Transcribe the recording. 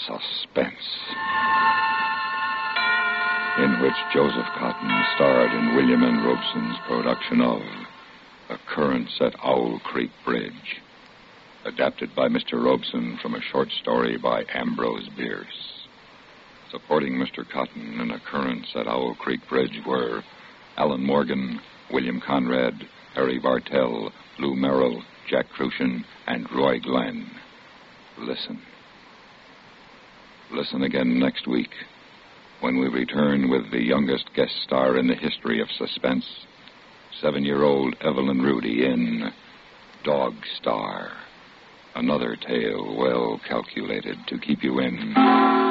Suspense, in which Joseph Cotton starred in William N. Robeson's production of Occurrence at Owl Creek Bridge, adapted by Mr. Robeson from a short story by Ambrose Bierce. Supporting Mr. Cotton in Occurrence at Owl Creek Bridge were Alan Morgan, William Conrad, Harry Bartell, Lou Merrill, Jack Crucian, and Roy Glenn. Listen. Listen again next week when we return with the youngest guest star in the history of suspense, 7-year-old Evelyn Rudy in Dog Star. Another tale well calculated to keep you in